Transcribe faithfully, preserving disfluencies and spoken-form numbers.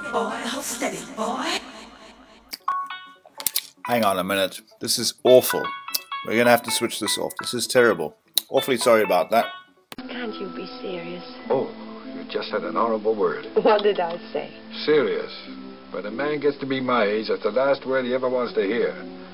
boy. Hold steady, boy. Hang on a minute. This is awful. We're going to have to switch this off. This is terrible. Awfully sorry about that. Can't you be serious? Oh, you just said an horrible word. What did I say? Serious. When a man gets to be my age, that's the last word he ever wants to hear.